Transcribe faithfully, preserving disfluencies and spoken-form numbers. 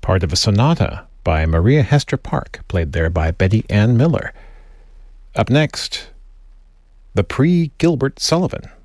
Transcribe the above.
part of a sonata by Maria Hester Park, played there by Betty Ann Miller. Up next, the pre-Gilbert Sullivan,